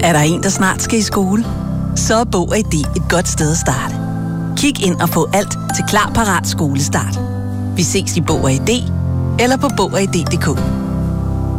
Er der en, der snart skal i skole? Så er Bog og ID et godt sted at starte. Kig ind og få alt til klar, parat skolestart. Vi ses i Bog og ID eller på bogogid.dk.